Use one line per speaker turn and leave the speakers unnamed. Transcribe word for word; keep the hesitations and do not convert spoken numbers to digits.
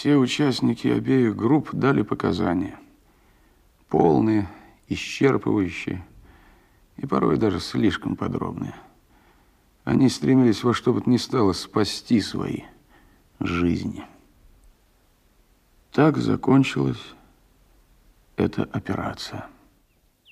Все участники обеих групп дали показания. Полные, исчерпывающие и порой даже слишком подробные. Они стремились во что бы то ни стало спасти свои жизни. Так закончилась эта операция.